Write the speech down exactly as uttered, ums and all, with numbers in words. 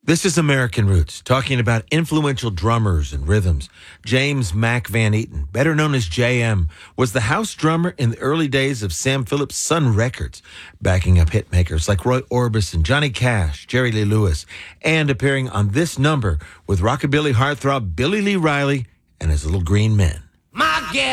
This is American Roots, talking about influential drummers and rhythms. James Mac Van Eaton, better known as J M, was the house drummer in the early days of Sam Phillips' Sun Records, backing up hitmakers like Roy Orbison, Johnny Cash, Jerry Lee Lewis, and appearing on this number with rockabilly heartthrob Billy Lee Riley and his Little Green Men. My